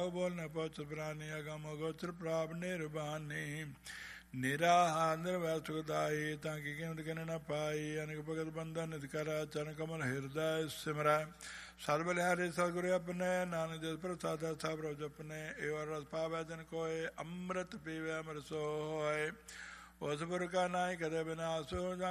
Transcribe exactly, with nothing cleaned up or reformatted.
ਕਾਹੂ ਬੋਲ ਨ ਪਹੁੰਚ ਪ੍ਰਾਨੀ ਅਗਮ ਅਗੋਚਰ ਪ੍ਰਾਪ ਨਿਰਬਾਨੀ ਨਿਰਾਹਾਰ ਨਿਰਵੈਰ ਸੁਖਦਾਈ ਤਾਂ ਕੀ ਕੀਮਤ ਕਿਨ ਨ ਪਾਈ ਅਨਕ ਭਗਤ ਬੰਧਨ ਨਿਤ ਕਰ ਚਰਨ ਕਮਲ ਹਿਰਦੈ ਸਿਮਰੈ ਸਦ ਬਲਿਹਾਰੀ ਸਤਿਗੁਰੂ ਆਪਣੇ ਨਾਨਕ ਜਸ ਪ੍ਰਸਾਦ ਸਭ ਰੋ ਜਪਨੇ ਏਵ ਰਸ ਪਾਵੈ ਜਨ ਕੋਇ ਅੰਮ੍ਰਿਤ ਪੀਵੈ ਅੰਮ੍ਰਿਤ ਸੋਇ ਉਸ ਪੁਰ ਕਾ ਨਾਇ ਕਦੇ ਬਿਨਾਸ਼